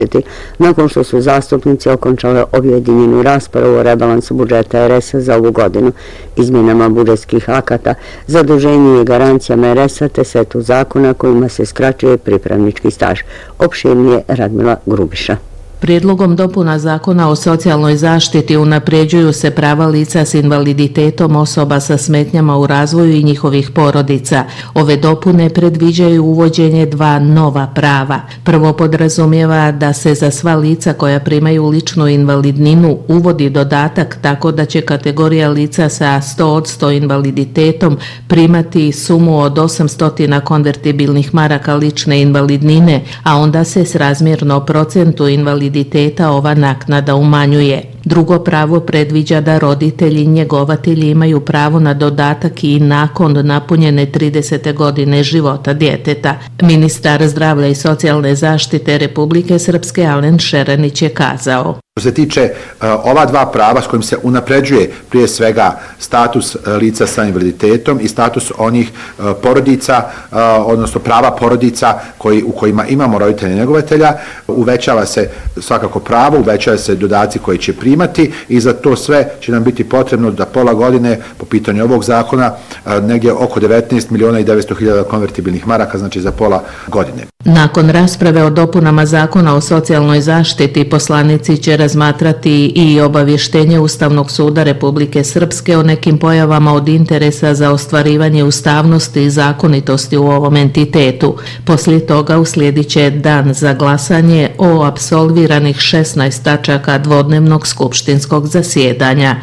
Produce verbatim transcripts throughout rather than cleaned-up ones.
Nakon što su zastupnici okončali objedinjenu raspravu o rebalansu budžeta er es a za ovu godinu, izmjenama budžetskih akata, zaduženju i garancijama er es a te setu zakona kojima se skraćuje pripravnički staž. Opširnije Radmila Grubiša. Prijedlogom dopuna Zakona o socijalnoj zaštiti unapređuju se prava lica s invaliditetom, osoba sa smetnjama u razvoju i njihovih porodica. Ove dopune predviđaju uvođenje dva nova prava. Prvo podrazumijeva da se za sva lica koja primaju ličnu invalidninu uvodi dodatak tako da će kategorija lica sa sto posto invaliditetom primati sumu od osamsto konvertibilnih maraka lične invalidnine, a onda se srazmjerno procentu invaliditeta ova naknada umanjuje. Drugo pravo predviđa da roditelji i njegovatelji imaju pravo na dodatak i nakon napunjene tridesete godine života djeteta. Ministar zdravlja i socijalne zaštite Republike Srpske Alen Šerenić je kazao: Što se tiče uh, ova dva prava s kojim se unapređuje prije svega status uh, lica sa invaliditetom i status onih uh, porodica, uh, odnosno prava porodica koji, u kojima imamo roditelja i njegovatelja, uvećava se svakako pravo, uvećava se dodaci koji će primati i za to sve će nam biti potrebno da pola godine po pitanju ovog zakona uh, negdje oko devetnaest miliona i devetsto hiljada konvertibilnih maraka, znači za pola godine. Nakon rasprave o dopunama Zakona o socijalnoj zaštiti, poslanici će razmatrati i obavještenje Ustavnog suda Republike Srpske o nekim pojavama od interesa za ostvarivanje ustavnosti i zakonitosti u ovom entitetu. Poslije toga uslijedit će dan za glasanje o apsolviranih šesnaest tačaka dvodnevnog skupštinskog zasjedanja.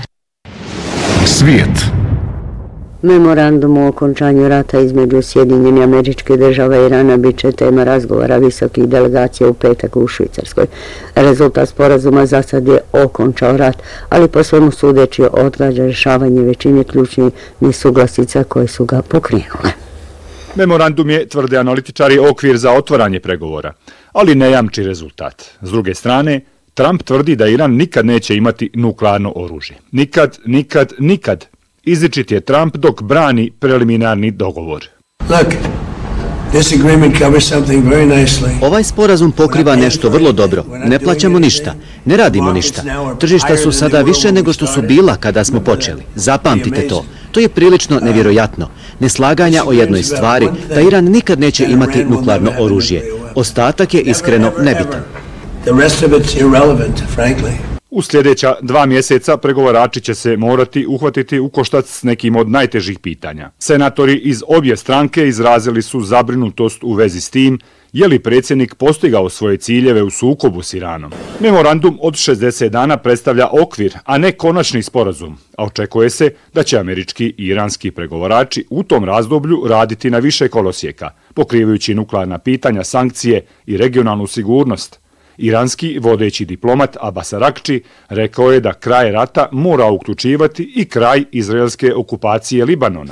Svijet. Memorandum o okončanju rata između Sjedinjenih Američkih Država i Irana bit će tema razgovora visokih delegacija u petak u Švicarskoj. Rezultat sporazuma za sad je okončao rat, ali po svemu sudeći odgađa rješavanje većine ključnih nesuglasica koje su ga pokrenule. Memorandum je, tvrde analitičari, okvir za otvaranje pregovora, ali ne jamči rezultat. S druge strane, Trump tvrdi da Iran nikad neće imati nuklearno oružje. Nikad, nikad, nikad. Izričit je Trump dok brani preliminarni dogovor. Look, this agreement covers something very nicely. Ovaj sporazum pokriva nešto vrlo dobro. Ne plaćamo ništa, ne radimo ništa. Tržišta su sada više nego što su bila kada smo počeli. Zapamtite to. To je prilično nevjerojatno. Neslaganja o jednoj stvari, da Iran nikad neće imati nuklearno oružje. Ostatak je iskreno nebitan. The rest of it's irrelevant, frankly. U sljedeća dva mjeseca pregovarači će se morati uhvatiti u koštac s nekim od najtežih pitanja. Senatori iz obje stranke izrazili su zabrinutost u vezi s tim je li predsjednik postigao svoje ciljeve u sukobu s Iranom. Memorandum od šezdeset dana predstavlja okvir, a ne konačni sporazum, a očekuje se da će američki i iranski pregovarači u tom razdoblju raditi na više kolosijeka, pokrivajući nuklearna pitanja, sankcije i regionalnu sigurnost. Iranski vodeći diplomat Abbas Arakči rekao je da kraj rata mora uključivati i kraj izraelske okupacije Libanona.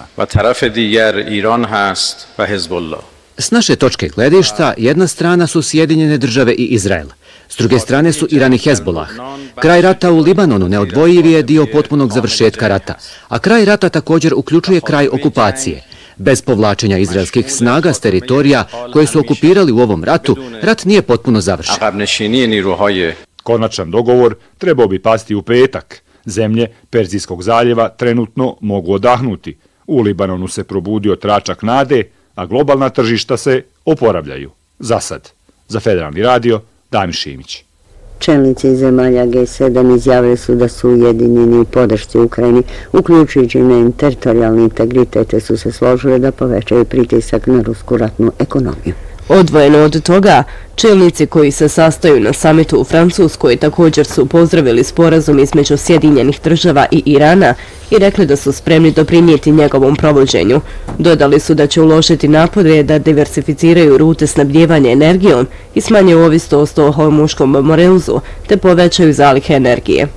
S naše točke gledišta, jedna strana su Sjedinjene Države i Izrael. S druge strane su Iran i Hezbollah. Kraj rata u Libanonu neodvojiv je dio potpunog završetka rata, a kraj rata također uključuje kraj okupacije. Bez povlačenja izraelskih snaga s teritorija koje su okupirali u ovom ratu, rat nije potpuno završen. Konačan dogovor trebao bi pasti u petak. Zemlje Perzijskog zaljeva trenutno mogu odahnuti. U Libanonu se probudio tračak nade, a globalna tržišta se oporavljaju. Za sad. Za Federalni radio, Damir Šimić. Čelnici zemalja G sedam izjavili su da su ujedinjeni u podršci Ukrajini, uključujući njen teritorijalni integritet, te su se složili da povećaju pritisak na rusku ratnu ekonomiju. Odvojeno od toga, čelnici koji se sastaju na samitu u Francuskoj također su pozdravili sporazum između Sjedinjenih Država i Irana i rekli da su spremni doprinijeti njegovom provođenju. Dodali su da će uložiti napore da diversificiraju rute snabdjevanja energijom i smanje ovisnost o Hormuškom moreuzu, te povećaju zalihe energije.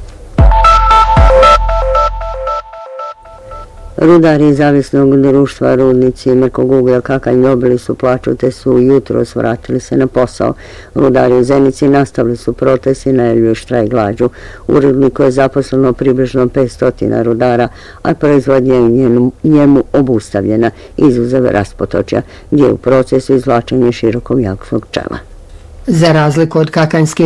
Rudari zavisnog društva rudnici Mrkog uglja Kakanj dobili su plaću te su jutros vratili se na posao. Rudari u Zenici nastavili su protest i najavljuju štrajk glađu. U rudniku je zaposleno približno petsto rudara, a proizvodnja je njemu, njemu obustavljena, izuzev Raspotočja, gdje je u procesu izvlačenja širokog jakog čela. Za razliku od kakanjskih